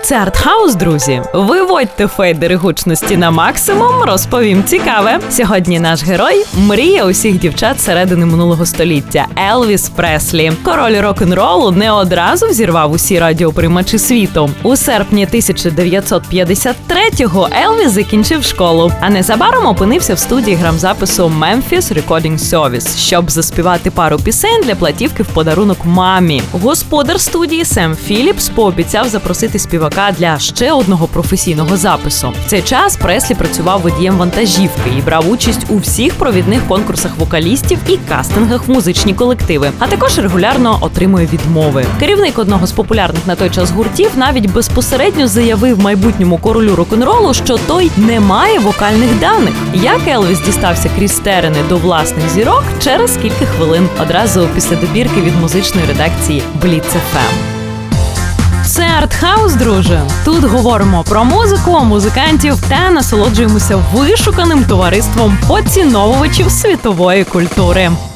Це артхаус, друзі. Виводьте фейдери гучності на максимум, розповім цікаве. Сьогодні наш герой – мрія усіх дівчат середини минулого століття – Елвіс Преслі. Король рок-н-ролу не одразу взірвав усі радіоприймачі світу. У серпні 1953-го Елвіс закінчив школу, а незабаром опинився в студії грамзапису Memphis Recording Service, щоб заспівати пару пісень для платівки в подарунок мамі. Господар студії Сем Філіпс пообіцяв запросити співака для ще одного професійного запису. В цей час Преслі працював водієм вантажівки і брав участь у всіх провідних конкурсах вокалістів і кастингах в музичні колективи, а також регулярно отримує відмови. Керівник одного з популярних на той час гуртів навіть безпосередньо заявив майбутньому королю рок-н-ролу, що той не має вокальних даних. Як Елвіс дістався крізь терени до власних зірок через кілька хвилин, одразу після добірки від музичної редакції Blitz FM. Це артхаус, друже. Тут говоримо про музику, музикантів та насолоджуємося вишуканим товариством поціновувачів світової культури.